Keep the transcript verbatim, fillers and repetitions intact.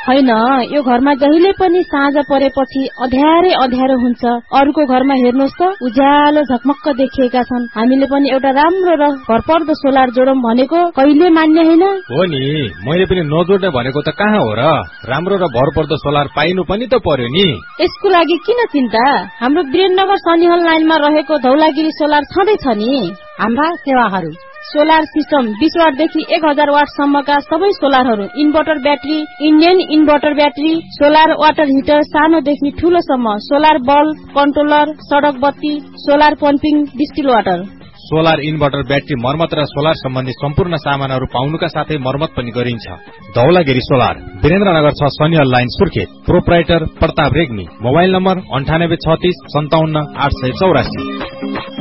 होइन, यो घरमा जहिले पनि साँझ परेपछि अँध्यारै अँध्यारो हुन्छ। अरूको घरमा हेर्नुहोस् त, उज्यालो झकमक्क देखिएका छन्। हामीले पनि एउटा राम्रो र भरपर्दो सोलर जोडौं भनेको कहिले मान्ने होइन। हो नि, मैले पनि नजोड्ने भनेको त कहाँ हो र। राम्रो र भरपर्दो सोलर पाइनु पनि त पर्यो नि। यसको लागि किन चिन्ता, हाम्रो वीरेन्द्रनगर सनिहल लाइनमा रहेको धौलागिरी सोलर छँदैछ नि। हाम्रा सेवाहरू सोलर सिस्टम बीस वाटदेखि एक हजार वाट सम्मका सबै सोलरहरू, inverter battery, Indian inverter battery, solar water heater, सानोदेखि ठूलोसम्म, सोलर बल्ब, कन्ट्रोलर, सडक बत्ती, solar pumping, distil water. Solar inverter battery मर्मत र सोलर सम्बन्धी सम्पूर्ण सामानहरू पाउनुका साथै मर्मत पनि गरिन्छ। धौलागिरी सोलर, वीरेन्द्रनगर छ, सनिहल line, Surkhet. Proprietor Pratap Regmi. Mobile number अन्ठानब्बे छत्तीस सन्ताउन्न आठ सय चौरासी।